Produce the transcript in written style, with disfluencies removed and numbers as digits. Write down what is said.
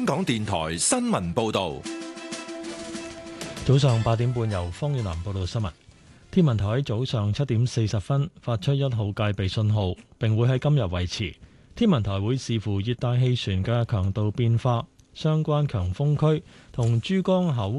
港電台新聞報道。 早上8點半，由方遠南報道新聞。天文台喺早上7點40分發出1號戒備信號，並會喺今日維持。天文台會視乎熱帶氣旋嘅強度變化、相關強風區同珠江口